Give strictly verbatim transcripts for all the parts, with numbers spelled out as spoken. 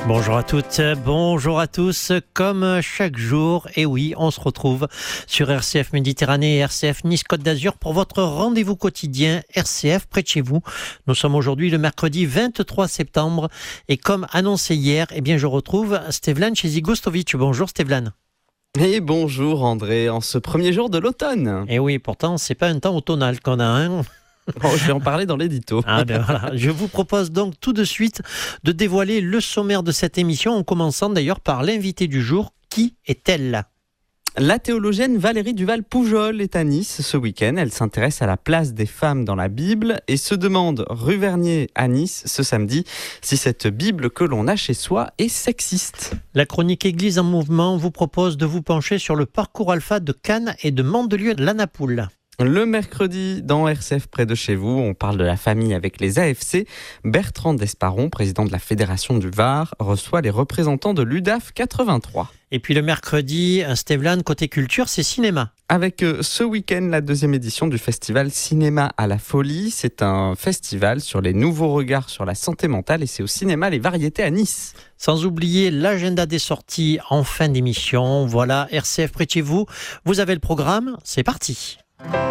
Bonjour à toutes, bonjour à tous, comme chaque jour, et oui, on se retrouve sur R C F Méditerranée et R C F Nice-Côte d'Azur pour votre rendez-vous quotidien R C F près de chez vous. Nous sommes aujourd'hui le mercredi vingt-trois septembre et comme annoncé hier, eh bien je retrouve Stevlan Chezigostovic. Bonjour Stevlan. Et bonjour André, en ce premier jour de l'automne. Et oui, pourtant c'est pas un temps automnal qu'on a, hein. Oh, je vais en parler dans l'édito. Ah ben voilà. Je vous propose donc tout de suite de dévoiler le sommaire de cette émission, en commençant d'ailleurs par l'invité du jour. Qui est-elle ? La théologienne Valérie Duval-Poujol est à Nice ce week-end. Elle s'intéresse à la place des femmes dans la Bible et se demande, rue Vernier à Nice ce samedi, si cette Bible que l'on a chez soi est sexiste. La chronique Église en mouvement vous propose de vous pencher sur le parcours alpha de Cannes et de Mandelieu-la-Napoule. Le mercredi, dans R C F près de chez vous, on parle de la famille avec les A F C. Bertrand Desparon, président de la Fédération du Var, reçoit les représentants de l'U D A F quatre-vingt-trois. Et puis le mercredi, Stevlan, côté culture, c'est cinéma. Avec euh, ce week-end, la deuxième édition du festival Cinéma à la Folie. C'est un festival sur les nouveaux regards sur la santé mentale et c'est au cinéma Les Variétés à Nice. Sans oublier l'agenda des sorties en fin d'émission. Voilà, R C F près de chez vous. Vous avez le programme, c'est parti.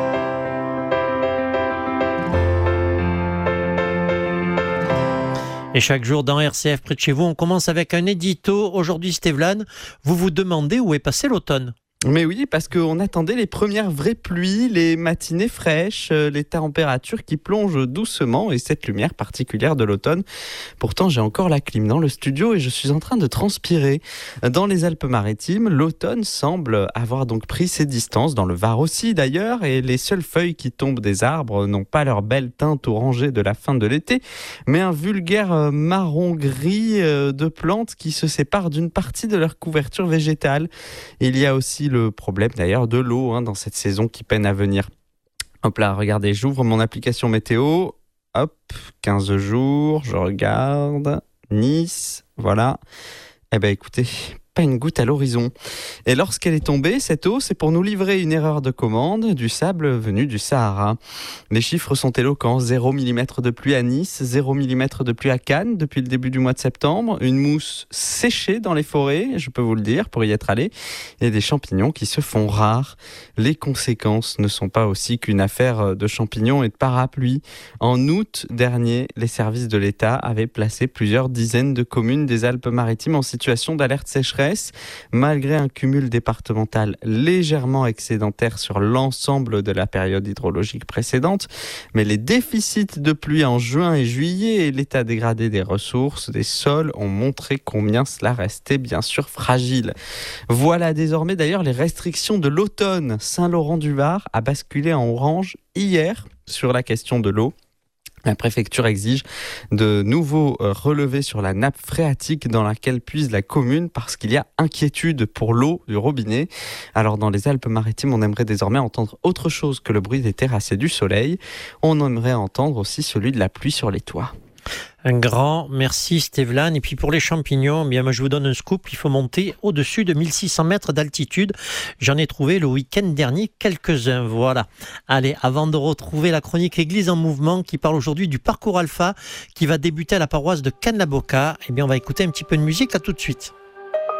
Et chaque jour dans R C F près de chez vous, on commence avec un édito. Aujourd'hui, Stevlan, vous vous demandez où est passé l'automne ? Mais oui, parce qu'on attendait les premières vraies pluies, les matinées fraîches, les températures qui plongent doucement et cette lumière particulière de l'automne. Pourtant, j'ai encore la clim dans le studio et je suis en train de transpirer. Dans les Alpes-Maritimes, l'automne semble avoir donc pris ses distances, dans le Var aussi d'ailleurs, et les seules feuilles qui tombent des arbres n'ont pas leur belle teinte orangée de la fin de l'été, mais un vulgaire marron-gris de plantes qui se séparent d'une partie de leur couverture végétale. Il y a aussi le problème d'ailleurs de l'eau hein, dans cette saison qui peine à venir. Hop là, regardez, j'ouvre mon application météo. Hop, quinze jours, je regarde. Nice, voilà. Eh bien écoutez, pas une goutte à l'horizon. Et lorsqu'elle est tombée, cette eau, c'est pour nous livrer une erreur de commande, du sable venu du Sahara. Les chiffres sont éloquents. zéro millimètre de pluie à Nice, zéro millimètre de pluie à Cannes depuis le début du mois de septembre. Une mousse séchée dans les forêts, je peux vous le dire, pour y être allé. Et des champignons qui se font rares. Les conséquences ne sont pas aussi qu'une affaire de champignons et de parapluies. En août dernier, les services de l'État avaient placé plusieurs dizaines de communes des Alpes-Maritimes en situation d'alerte sécheresse. Malgré un cumul départemental légèrement excédentaire sur l'ensemble de la période hydrologique précédente, mais les déficits de pluie en juin et juillet et l'état dégradé des ressources des sols ont montré combien cela restait bien sûr fragile. Voilà désormais d'ailleurs les restrictions de l'automne. Saint-Laurent-du-Var a basculé en orange hier sur la question de l'eau. La préfecture exige de nouveaux relevés sur la nappe phréatique dans laquelle puise la commune parce qu'il y a inquiétude pour l'eau du robinet. Alors dans les Alpes-Maritimes, on aimerait désormais entendre autre chose que le bruit des terrasses et du soleil. On aimerait entendre aussi celui de la pluie sur les toits. Un grand merci Stevlan. Et puis pour les champignons, eh bien moi je vous donne un scoop, il faut monter au-dessus de mille six cents mètres d'altitude. J'en ai trouvé le week-end dernier quelques-uns, voilà. Allez, avant de retrouver la chronique Église en mouvement qui parle aujourd'hui du parcours alpha qui va débuter à la paroisse de Cannes-la-Boca, eh bien on va écouter un petit peu de musique, à tout de suite.